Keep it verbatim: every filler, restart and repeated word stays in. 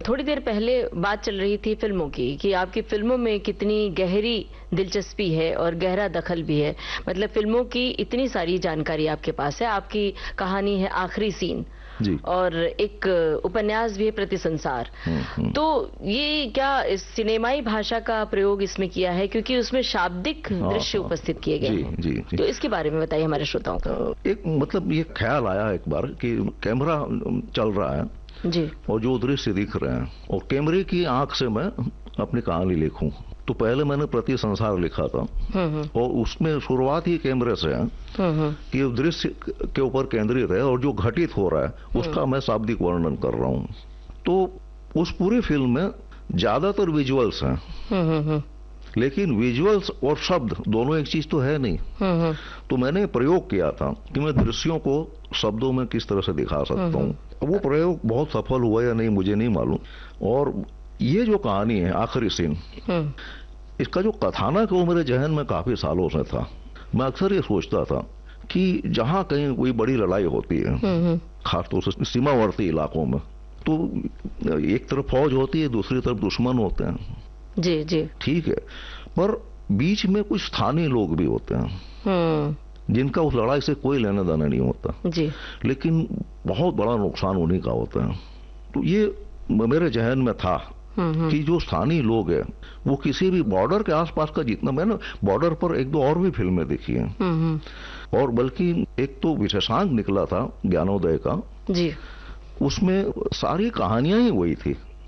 थोड़ी देर पहले बात चल रही थी फिल्मों की, कि आपकी फिल्मों में कितनी गहरी दिलचस्पी है और गहरा दखल भी है। मतलब फिल्मों की इतनी सारी जानकारी आपके पास है। आपकी कहानी है आखिरी सीन जी। और एक उपन्यास भी है प्रति संसार। तो ये क्या इस सिनेमाई भाषा का प्रयोग इसमें किया है, क्योंकि उसमें शाब्दिक दृश्य उपस्थित किए गए हैं। जी, जी। तो इसके बारे में बताइए हमारे श्रोताओं को। एक मतलब ये ख्याल आया एक बार कि कैमरा चल रहा है जी, और जो दृश्य दिख रहे हैं और कैमरे की आंख से मैं अपनी कहानी लिखूं। तो पहले मैंने प्रति संसार लिखा था और उसमें शुरुआत ही कैमरे से है कि दृश्य के ऊपर केंद्रित है और जो घटित हो रहा है उसका मैं शाब्दिक वर्णन कर रहा हूं। तो उस पूरी फिल्म में ज्यादातर विजुअल्स हैं, लेकिन विजुअल्स और शब्द दोनों एक चीज तो है नहीं। तो मैंने प्रयोग किया था कि मैं दृश्यों को शब्दों में किस तरह से दिखा सकता हूँ। वो प्रयोग बहुत सफल हुआ या नहीं मुझे नहीं मालूम। और ये जो कहानी है आखिरी सीन, इसका जो कथानक है वो मेरे जहन में काफी सालों से था। मैं अक्सर ये सोचता था कि जहां कहीं कोई बड़ी लड़ाई होती है, खासतौर से सीमावर्ती इलाकों में, तो एक तरफ फौज होती है, दूसरी तरफ दुश्मन होते हैं। जी जी, ठीक है, पर बीच में कुछ स्थानीय लोग भी होते हैं जिनका उस लड़ाई से कोई लेना देना नहीं होता जी, लेकिन बहुत बड़ा नुकसान उन्हीं का होता है। तो ये मेरे जहन में था कि जो स्थानीय लोग हैं वो किसी भी बॉर्डर के आसपास का, जितना मैंने बॉर्डर पर एक दो और भी फिल्में देखी हैं, और बल्कि एक तो विशेषांक निकला था ज्ञानोदय का जी, उसमें सारी कहानियां ही वही थी।